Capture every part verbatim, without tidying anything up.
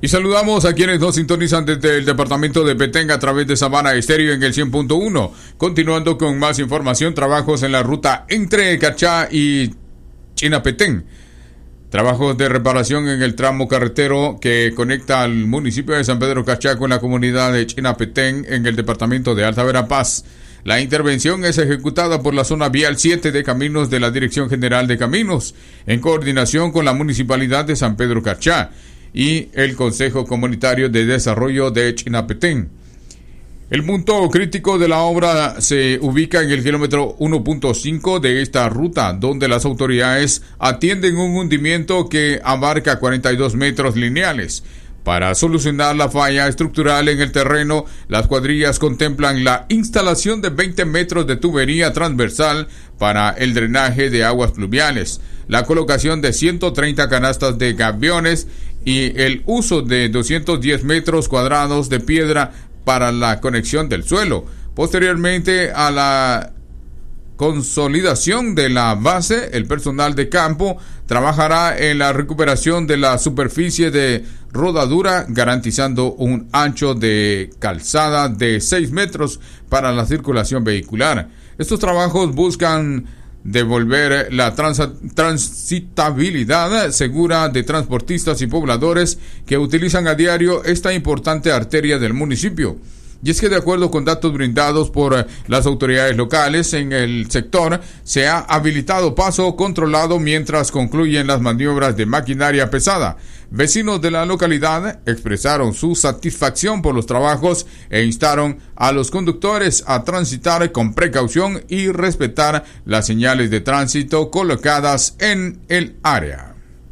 Y saludamos a quienes nos sintonizan desde el departamento de Petén a través de Sabana Estéreo en el cien punto uno. Continuando con más información, trabajos en la ruta entre Cachá y Chinapetén. Trabajos de reparación en el tramo carretero que conecta al municipio de San Pedro Cachá con la comunidad de Chinapetén en el departamento de Alta Verapaz. La intervención es ejecutada por la zona vial siete de Caminos de la Dirección General de Caminos, en coordinación con la Municipalidad de San Pedro Cachá y el Consejo Comunitario de Desarrollo de Chinapetén. El punto crítico de la obra se ubica en el kilómetro uno punto cinco de esta ruta, donde las autoridades atienden un hundimiento que abarca cuarenta y dos metros lineales. Para solucionar la falla estructural en el terreno, las cuadrillas contemplan la instalación de veinte metros de tubería transversal para el drenaje de aguas pluviales, la colocación de ciento treinta canastas de gaviones y el uso de doscientos diez metros cuadrados de piedra para la conexión del suelo. Posteriormente a la consolidación de la base, el personal de campo trabajará en la recuperación de la superficie de rodadura, garantizando un ancho de calzada de seis metros para la circulación vehicular. Estos trabajos buscan devolver la trans transitabilidad segura de transportistas y pobladores que utilizan a diario esta importante arteria del municipio. Y es que de acuerdo con datos brindados por las autoridades locales en el sector, se ha habilitado paso controlado mientras concluyen las maniobras de maquinaria pesada. Vecinos de la localidad expresaron su satisfacción por los trabajos e instaron a los conductores a transitar con precaución y respetar las señales de tránsito colocadas en el área.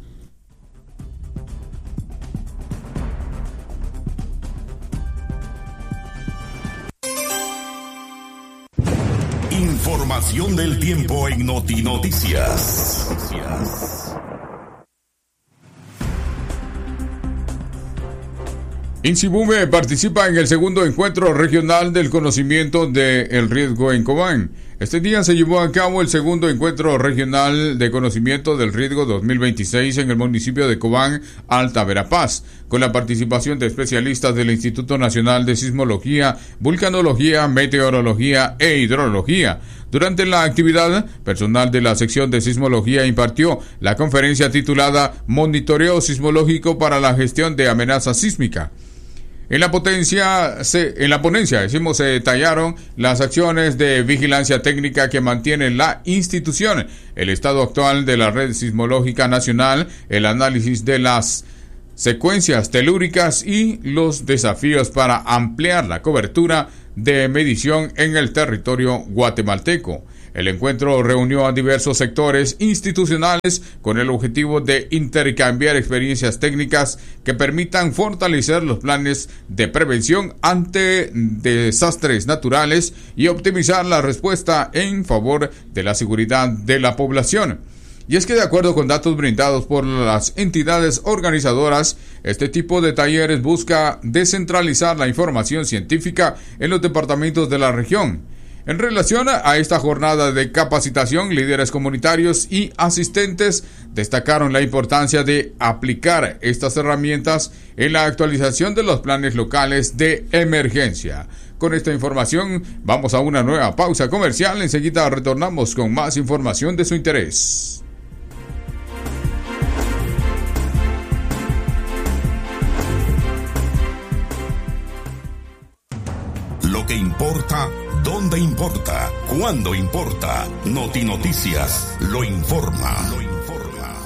Información del tiempo en Noti Noticias. Insibume participa en el segundo encuentro regional del conocimiento del riesgo en Cobán. Este día se llevó a cabo el segundo encuentro regional de conocimiento del riesgo dos mil veintiséis en el municipio de Cobán, Alta Verapaz, con la participación de especialistas del Instituto Nacional de Sismología, Vulcanología, Meteorología e Hidrología. Durante la actividad, personal de la sección de sismología impartió la conferencia titulada Monitoreo Sismológico para la Gestión de Amenaza Sísmica. En la potencia, se, en la ponencia, decimos, se detallaron las acciones de vigilancia técnica que mantiene la institución, el estado actual de la red sismológica nacional, el análisis de las secuencias telúricas y los desafíos para ampliar la cobertura de medición en el territorio guatemalteco. El encuentro reunió a diversos sectores institucionales con el objetivo de intercambiar experiencias técnicas que permitan fortalecer los planes de prevención ante desastres naturales y optimizar la respuesta en favor de la seguridad de la población. Y es que de acuerdo con datos brindados por las entidades organizadoras, este tipo de talleres busca descentralizar la información científica en los departamentos de la región. En relación a esta jornada de capacitación, líderes comunitarios y asistentes destacaron la importancia de aplicar estas herramientas en la actualización de los planes locales de emergencia. Con esta información vamos a una nueva pausa comercial. Enseguida retornamos con más información de su interés. Lo que importa, dónde importa, cuándo importa. Noti Noticias lo informa. Lo informa.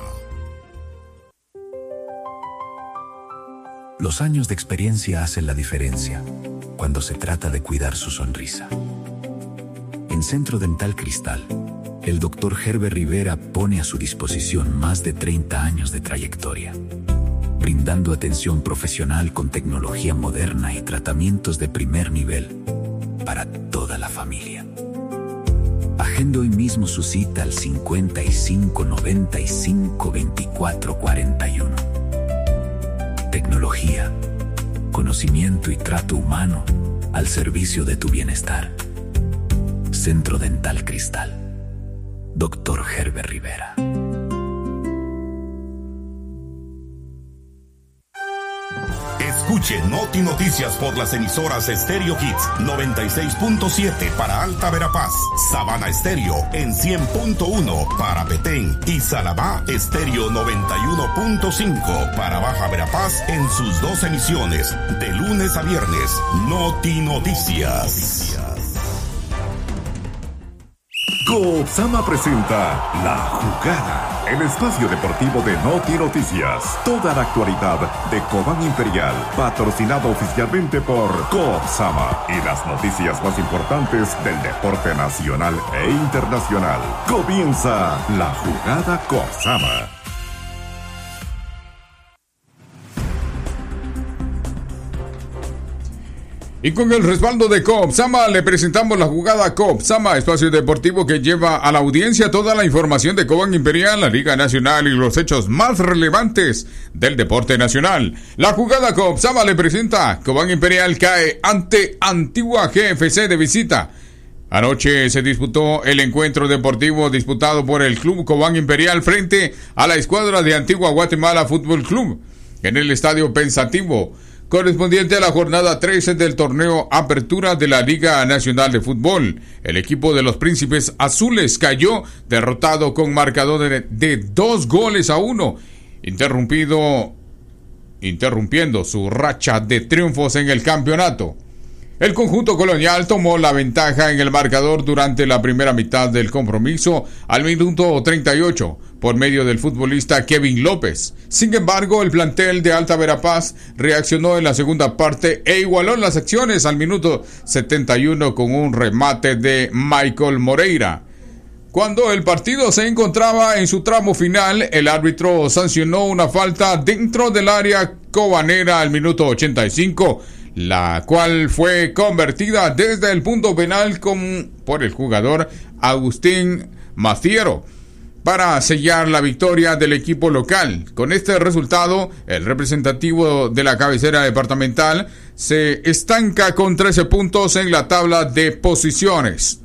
Los años de experiencia hacen la diferencia cuando se trata de cuidar su sonrisa. En Centro Dental Cristal, el doctor Herbert Rivera pone a su disposición más de treinta años de trayectoria, brindando atención profesional con tecnología moderna y tratamientos de primer nivel para toda la familia. Agende hoy mismo su cita al cincuenta y cinco noventa y cinco veinticuatro cuarenta y uno. Tecnología, conocimiento y trato humano al servicio de tu bienestar. Centro Dental Cristal. doctor Herbert Rivera. Escuche Noti Noticias por las emisoras Stereo Hits noventa y seis punto siete para Alta Verapaz, Sabana Estéreo en cien punto uno para Petén y Salamá Estéreo noventa y uno punto cinco para Baja Verapaz en sus dos emisiones de lunes a viernes. Noti Noticias. Coopsama presenta La Jugada, el espacio deportivo de Noti Noticias. Toda la actualidad de Cobán Imperial, patrocinado oficialmente por Coopsama y las noticias más importantes del deporte nacional e internacional. Comienza La Jugada Coopsama. Y con el respaldo de Coopsama le presentamos La Jugada Coopsama, espacio deportivo que lleva a la audiencia toda la información de Cobán Imperial, la Liga Nacional y los hechos más relevantes del deporte nacional. La Jugada Coopsama le presenta: Cobán Imperial cae ante Antigua G F C de visita. Anoche se disputó el encuentro deportivo disputado por el Club Cobán Imperial frente a la escuadra de Antigua Guatemala Fútbol Club en el Estadio Pensativo, correspondiente a la jornada trece del torneo Apertura de la Liga Nacional de Fútbol. El equipo de los Príncipes Azules cayó derrotado con marcador de, de dos goles a uno, interrumpido, interrumpiendo su racha de triunfos en el campeonato. El conjunto colonial tomó la ventaja en el marcador durante la primera mitad del compromiso al minuto treinta y ocho por medio del futbolista Kevin López. Sin embargo, el plantel de Alta Verapaz reaccionó en la segunda parte e igualó las acciones al minuto setenta y uno con un remate de Michael Moreira. Cuando el partido se encontraba en su tramo final, el árbitro sancionó una falta dentro del área cobanera al minuto ochenta y cinco, la cual fue convertida desde el punto penal con, por el jugador Agustín Maciero para sellar la victoria del equipo local. Con este resultado, el representativo de la cabecera departamental se estanca con trece puntos en la tabla de posiciones.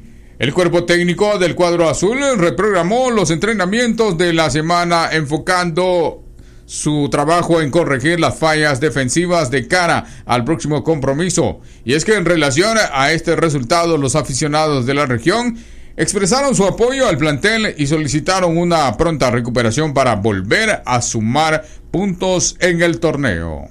El cuerpo técnico del cuadro azul reprogramó los entrenamientos de la semana, enfocando su trabajo en corregir las fallas defensivas de cara al próximo compromiso. Y es que en relación a este resultado, los aficionados de la región expresaron su apoyo al plantel y solicitaron una pronta recuperación para volver a sumar puntos en el torneo.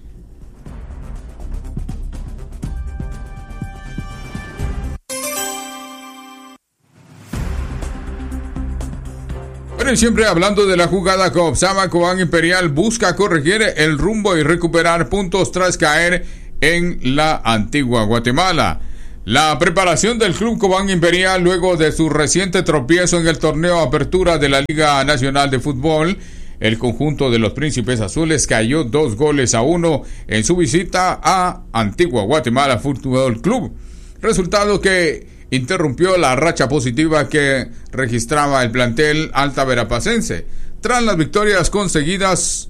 Pero siempre hablando de la jugada, Coopsama, Cobán Imperial busca corregir el rumbo y recuperar puntos tras caer en la Antigua Guatemala. La preparación del Club Cobán Imperial luego de su reciente tropiezo en el torneo Apertura de la Liga Nacional de Fútbol. El conjunto de los Príncipes Azules cayó dos goles a uno en su visita a Antigua Guatemala Fútbol Club, resultado que interrumpió la racha positiva que registraba el plantel altaberapacense tras las victorias conseguidas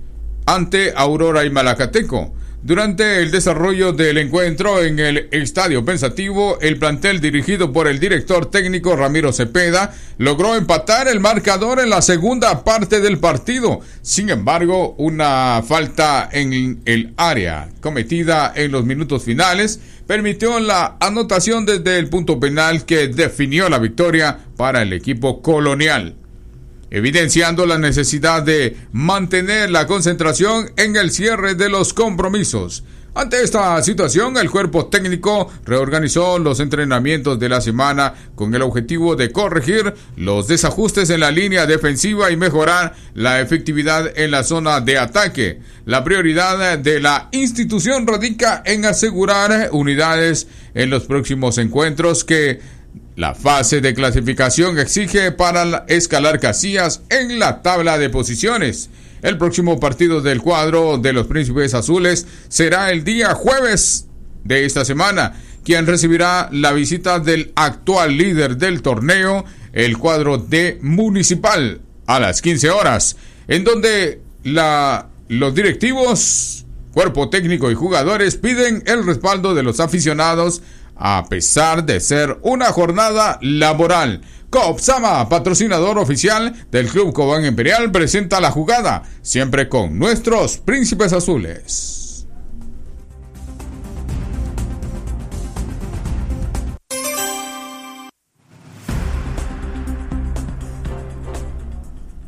ante Aurora y Malacateco. Durante el desarrollo del encuentro en el Estadio Pensativo, el plantel dirigido por el director técnico Ramiro Cepeda logró empatar el marcador en la segunda parte del partido. Sin embargo, una falta en el área cometida en los minutos finales permitió la anotación desde el punto penal que definió la victoria para el equipo colonial, evidenciando la necesidad de mantener la concentración en el cierre de los compromisos. Ante esta situación, el cuerpo técnico reorganizó los entrenamientos de la semana con el objetivo de corregir los desajustes en la línea defensiva y mejorar la efectividad en la zona de ataque. La prioridad de la institución radica en asegurar unidades en los próximos encuentros que la fase de clasificación exige para escalar casillas en la tabla de posiciones. El próximo partido del cuadro de los Príncipes Azules será el día jueves de esta semana, quien recibirá la visita del actual líder del torneo, el cuadro de Municipal, a las quince horas, en donde la, los directivos, cuerpo técnico y jugadores piden el respaldo de los aficionados a pesar de ser una jornada laboral. Coopsama, patrocinador oficial del Club Cobán Imperial, presenta la jugada, siempre con nuestros Príncipes Azules.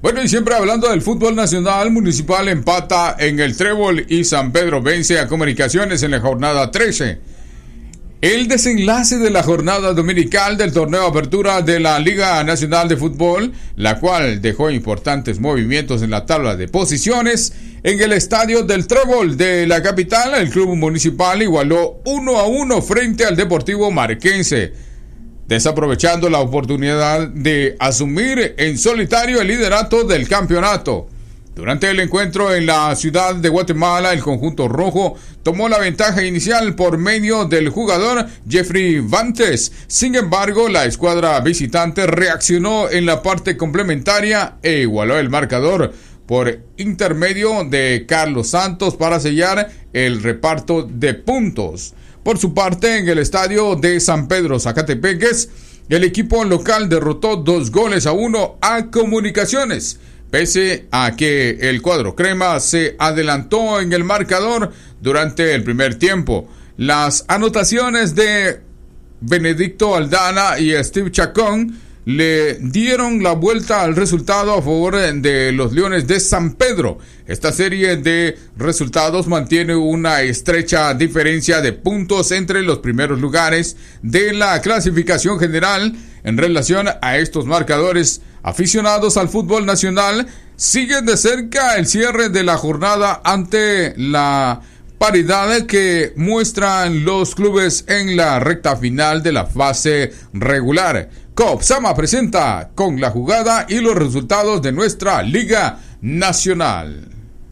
Bueno, y siempre hablando del fútbol nacional, Municipal empata en el Trébol y San Pedro vence a Comunicaciones en la jornada trece. El desenlace de la jornada dominical del torneo de apertura de la Liga Nacional de Fútbol, la cual dejó importantes movimientos en la tabla de posiciones. En el estadio del Trébol de la capital, el club municipal igualó uno a uno frente al Deportivo Marquense, desaprovechando la oportunidad de asumir en solitario el liderato del campeonato. Durante el encuentro en la ciudad de Guatemala, el conjunto rojo tomó la ventaja inicial por medio del jugador Jeffrey Vantes. Sin embargo, la escuadra visitante reaccionó en la parte complementaria e igualó el marcador por intermedio de Carlos Santos para sellar el reparto de puntos. Por su parte, en el estadio de San Pedro Zacatepeques, el equipo local derrotó dos goles a uno a Comunicaciones. Pese a que el cuadro crema se adelantó en el marcador durante el primer tiempo, las anotaciones de Benedicto Aldana y Steve Chacón le dieron la vuelta al resultado a favor de los Leones de San Pedro. Esta serie de resultados mantiene una estrecha diferencia de puntos entre los primeros lugares de la clasificación general. En relación a estos marcadores, aficionados al fútbol nacional siguen de cerca el cierre de la jornada ante la paridad que muestran los clubes en la recta final de la fase regular. Copsama presenta con la jugada y los resultados de nuestra Liga Nacional.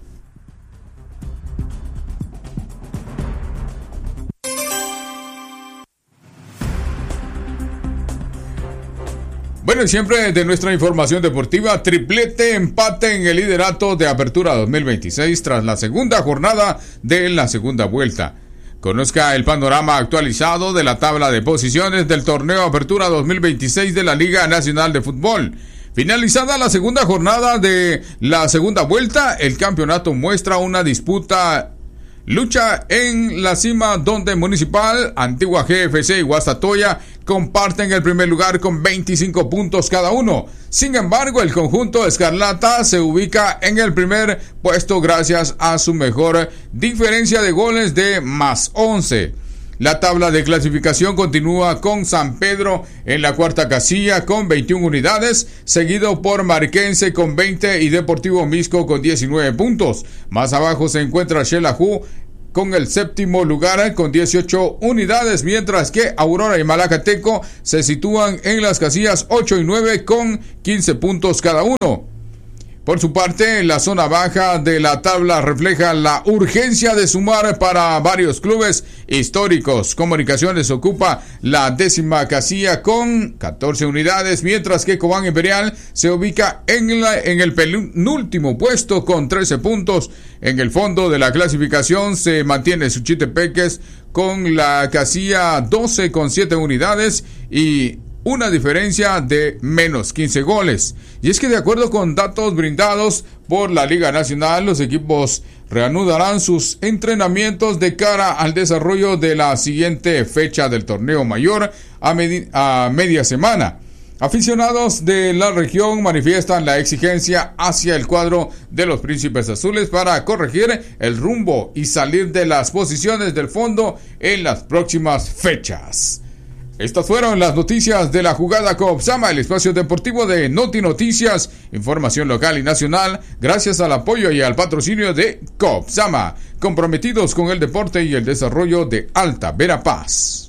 Bueno, y siempre de nuestra información deportiva, triplete empate en el liderato de Apertura dos mil veintiséis tras la segunda jornada de la segunda vuelta. Conozca el panorama actualizado de la tabla de posiciones del torneo Apertura dos mil veintiséis de la Liga Nacional de Fútbol. Finalizada la segunda jornada de la segunda vuelta, el campeonato muestra una disputa lucha en la cima donde Municipal, Antigua G F C y Guastatoya comparten el primer lugar con veinticinco puntos cada uno. Sin embargo, el conjunto escarlata se ubica en el primer puesto gracias a su mejor diferencia de goles de más once. La tabla de clasificación continúa con San Pedro en la cuarta casilla con veintiuna unidades, seguido por Marquense con veinte y Deportivo Misco con diecinueve puntos. Más abajo se encuentra Xelajú con el séptimo lugar con dieciocho unidades, mientras que Aurora y Malacateco se sitúan en las casillas ocho y nueve con quince puntos cada uno. Por su parte, la zona baja de la tabla refleja la urgencia de sumar para varios clubes históricos. Comunicaciones ocupa la décima casilla con catorce unidades, mientras que Cobán Imperial se ubica en, la, en el penúltimo puesto con trece puntos. En el fondo de la clasificación se mantiene Suchitepeques con la casilla doce con siete unidades y una diferencia de menos quince goles. Y es que de acuerdo con datos brindados por la Liga Nacional, los equipos reanudarán sus entrenamientos de cara al desarrollo de la siguiente fecha del torneo mayor a, medi- a media semana. Aficionados de la región manifiestan la exigencia hacia el cuadro de los Príncipes Azules para corregir el rumbo y salir de las posiciones del fondo en las próximas fechas. Estas fueron las noticias de la jugada Copsama, el espacio deportivo de Noti Noticias, información local y nacional, gracias al apoyo y al patrocinio de Copsama, comprometidos con el deporte y el desarrollo de Alta Verapaz.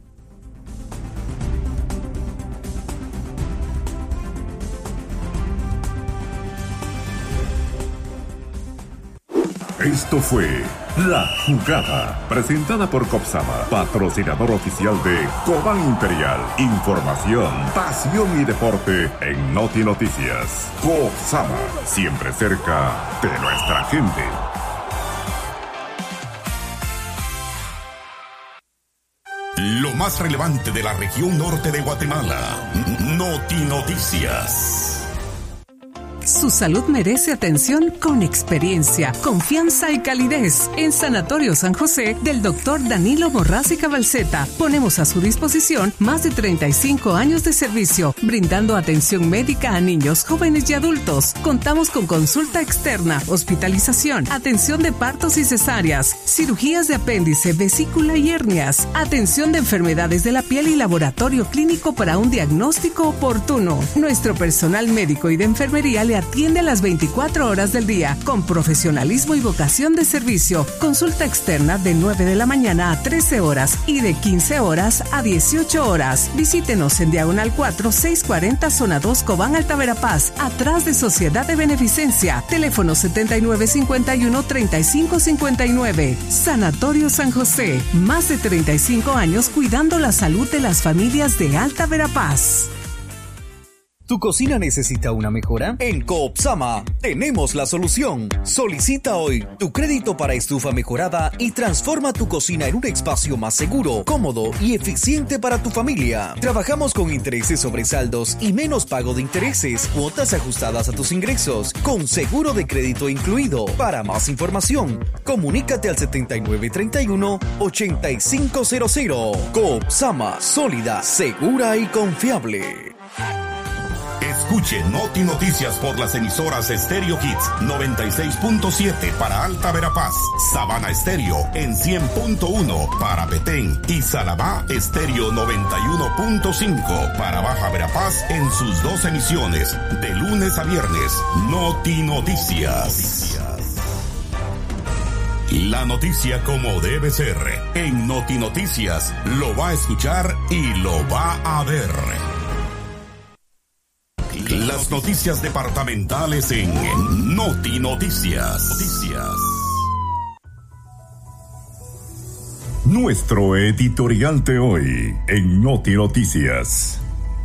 Esto fue La Jugada, presentada por Copsama, patrocinador oficial de Cobán Imperial. Información, pasión y deporte en Noti Noticias. Copsama, siempre cerca de nuestra gente. Lo más relevante de la región norte de Guatemala. Noti Noticias. Su salud merece atención con experiencia, confianza y calidez. En Sanatorio San José del doctor Danilo Morraz y Cabalceta ponemos a su disposición más de treinta y cinco años de servicio, brindando atención médica a niños, jóvenes y adultos. Contamos con consulta externa, hospitalización, atención de partos y cesáreas, cirugías de apéndice, vesícula y hernias, atención de enfermedades de la piel y laboratorio clínico para un diagnóstico oportuno. Nuestro personal médico y de enfermería le atiende a las veinticuatro horas del día con profesionalismo y vocación de servicio. Consulta externa de nueve de la mañana a trece horas y de quince horas a dieciocho horas. Visítenos en Diagonal cuatro, seiscientos cuarenta, Zona dos, Cobán, Alta Verapaz, atrás de Sociedad de Beneficencia. Teléfono setenta y nueve cincuenta y uno, treinta y cinco cincuenta y nueve. Sanatorio San José. Más de treinta y cinco años cuidando la salud de las familias de Alta Verapaz. ¿Tu cocina necesita una mejora? En Coopsama tenemos la solución. Solicita hoy tu crédito para estufa mejorada y transforma tu cocina en un espacio más seguro, cómodo y eficiente para tu familia. Trabajamos con intereses sobre saldos y menos pago de intereses, cuotas ajustadas a tus ingresos, con seguro de crédito incluido. Para más información, comunícate al setenta y nueve treinta y uno, ochenta y cinco cero cero. Coopsama, sólida, segura y confiable. Escuche Noti Noticias por las emisoras Estéreo Hits noventa y seis punto siete para Alta Verapaz, Sabana Estéreo en cien punto uno para Petén y Salabá Estéreo noventa y uno punto cinco para Baja Verapaz en sus dos emisiones de lunes a viernes. Noti Noticias. La noticia como debe ser. En Noti Noticias lo va a escuchar y lo va a ver. Las noticias departamentales en Noti Noticias. Noticias. Nuestro editorial de hoy en Noti Noticias.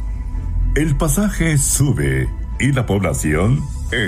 El pasaje sube y la población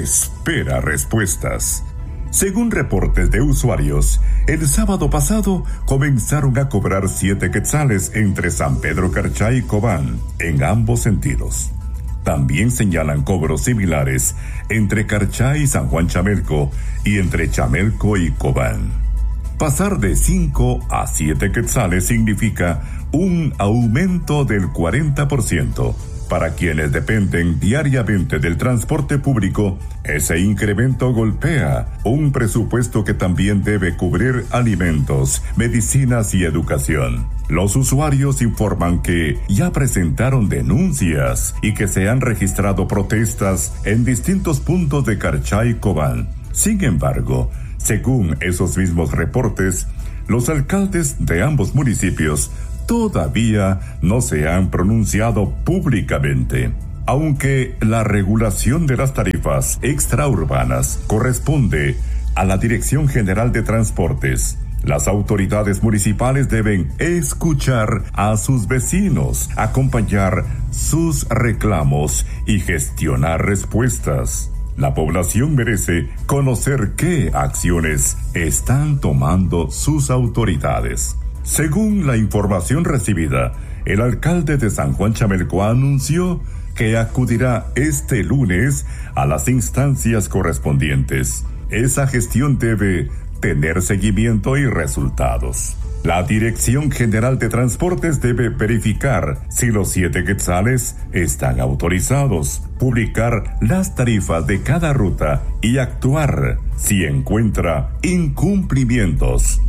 espera respuestas. Según reportes de usuarios, el sábado pasado comenzaron a cobrar siete quetzales entre San Pedro Carchá y Cobán, en ambos sentidos. También señalan cobros similares entre Carchá y San Juan Chamelco y entre Chamelco y Cobán. Pasar de cinco a siete quetzales significa un aumento del cuarenta por ciento. Para quienes dependen diariamente del transporte público, ese incremento golpea un presupuesto que también debe cubrir alimentos, medicinas y educación. Los usuarios informan que ya presentaron denuncias y que se han registrado protestas en distintos puntos de Carchá y Cobán. Sin embargo, según esos mismos reportes, los alcaldes de ambos municipios todavía no se han pronunciado públicamente. Aunque la regulación de las tarifas extraurbanas corresponde a la Dirección General de Transportes, las autoridades municipales deben escuchar a sus vecinos, acompañar sus reclamos y gestionar respuestas. La población merece conocer qué acciones están tomando sus autoridades. Según la información recibida, el alcalde de San Juan Chamelco anunció que acudirá este lunes a las instancias correspondientes. Esa gestión debe tener seguimiento y resultados. La Dirección General de Transportes debe verificar si los siete quetzales están autorizados, publicar las tarifas de cada ruta y actuar si encuentra incumplimientos.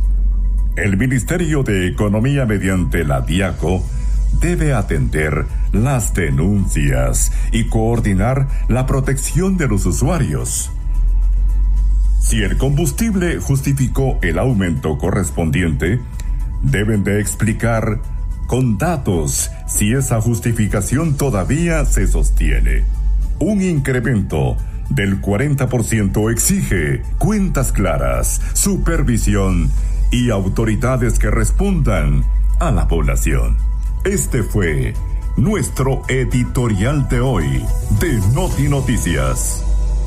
El Ministerio de Economía, mediante la DIACO, debe atender las denuncias y coordinar la protección de los usuarios. Si el combustible justificó el aumento correspondiente, deben de explicar con datos si esa justificación todavía se sostiene. Un incremento del cuarenta por ciento exige cuentas claras, supervisión y autoridades que respondan a la población. Este fue nuestro editorial de hoy de Noti Noticias.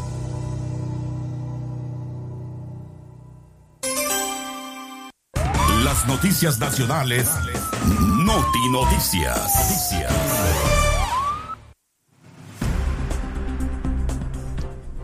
Las noticias nacionales, Noti Noticias. Noticias.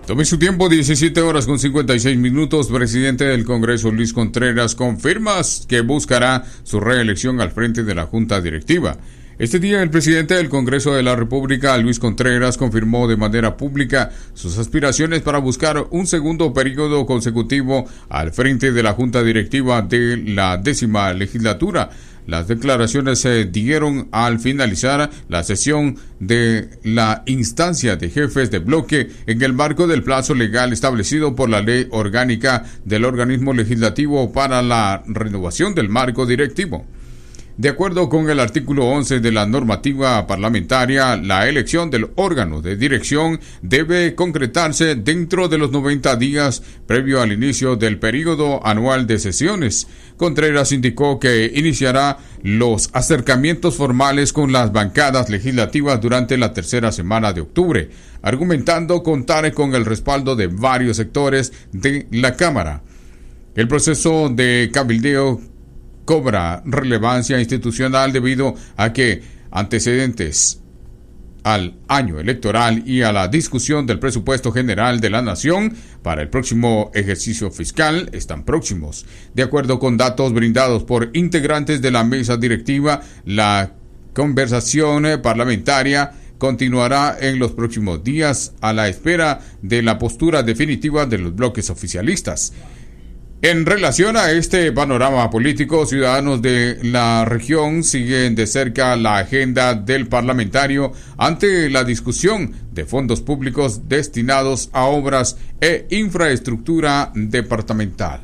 Tome su tiempo, diecisiete horas con cincuenta y seis minutos. Presidente del Congreso, Luis Contreras, confirma que buscará su reelección al frente de la Junta Directiva. Este día, el presidente del Congreso de la República, Luis Contreras, confirmó de manera pública sus aspiraciones para buscar un segundo periodo consecutivo al frente de la Junta Directiva de la décima legislatura. Las declaraciones se dieron al finalizar la sesión de la instancia de jefes de bloque en el marco del plazo legal establecido por la ley orgánica del organismo legislativo para la renovación del marco directivo. De acuerdo con el artículo once de la normativa parlamentaria, la elección del órgano de dirección debe concretarse dentro de los noventa días previo al inicio del período anual de sesiones. Contreras indicó que iniciará los acercamientos formales con las bancadas legislativas durante la tercera semana de octubre, argumentando contar con el respaldo de varios sectores de la Cámara. El proceso de cabildeo cobra relevancia institucional debido a que antecedentes al año electoral y a la discusión del presupuesto general de la Nación para el próximo ejercicio fiscal están próximos. De acuerdo con datos brindados por integrantes de la mesa directiva, la conversación parlamentaria continuará en los próximos días a la espera de la postura definitiva de los bloques oficialistas. En relación a este panorama político, ciudadanos de la región siguen de cerca la agenda del parlamentario ante la discusión de fondos públicos destinados a obras e infraestructura departamental.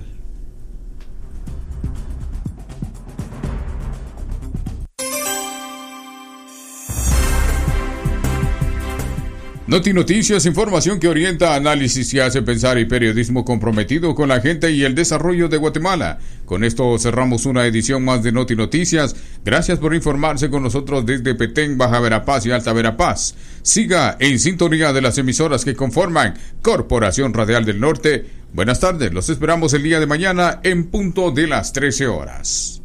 Noti Noticias, información que orienta, análisis y hace pensar y periodismo comprometido con la gente y el desarrollo de Guatemala. Con esto cerramos una edición más de Noti Noticias. Gracias por informarse con nosotros desde Petén, Baja Verapaz y Alta Verapaz. Siga en sintonía de las emisoras que conforman Corporación Radial del Norte. Buenas tardes, los esperamos el día de mañana en punto de las trece horas.